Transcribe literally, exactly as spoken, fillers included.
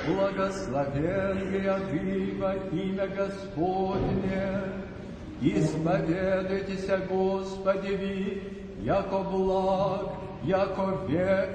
благословен гряды во имя Господне. Исповедуйтесь, Господи, ви, яко благ, яко век